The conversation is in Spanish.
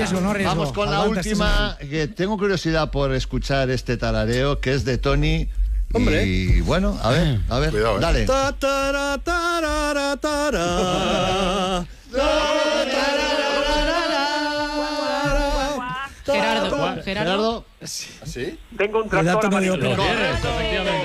arriesgo, no arriesgo. Vamos con la Aguanta última, que tengo curiosidad por escuchar este tarareo, que es de Tony. Hombre. Y bueno, a ver, Cuidado, dale. Ta, tara, tarara, tara. Gerardo. Gerardo. ¿Así? Tengo un Le da tractor tono de amarillo. ópera. Correcto, efectivamente.